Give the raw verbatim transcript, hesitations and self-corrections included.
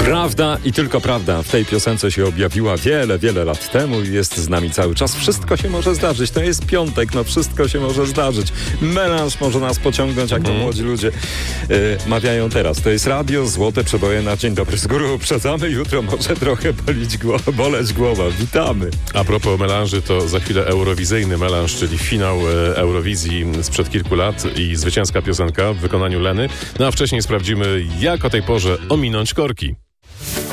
Prawda i tylko prawda w tej piosence się objawiła wiele, wiele lat temu i jest z nami cały czas. Wszystko się może zdarzyć. To jest piątek, no wszystko się może zdarzyć. Melanż może nas pociągnąć, jak to Mm. młodzi ludzie yy, mawiają teraz. To jest radio, złote przeboje na dzień dobry. Z góry uprzedzamy, jutro może trochę bolić głowa, boleć głowa. Witamy. A propos melanży, to za chwilę eurowizyjny melanż, czyli finał e, Eurowizji sprzed kilku lat i zwycięska piosenka w wykonaniu Leny. No a wcześniej sprawdzimy, jak o tej porze ominąć korki.